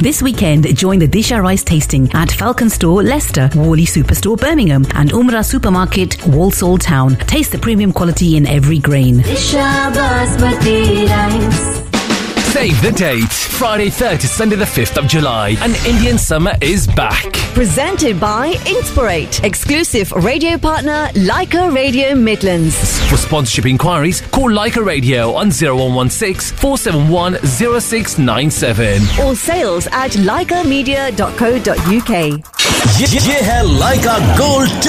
This weekend, join the Disha Rice tasting at Falcon Store, Leicester, Worley Superstore, Birmingham, and Umrah Supermarket, Walsall Town. Taste the premium quality in every grain. Disha Basmati Rice. Save the date. Friday 3rd to Sunday the 5th of July. And Indian summer is back. Presented by Inspirate. Exclusive radio partner, Leica Radio Midlands. For sponsorship inquiries, call Leica Radio on 0116 471 0697. Or sales at leicamedia.co.uk. ये है Leica Gold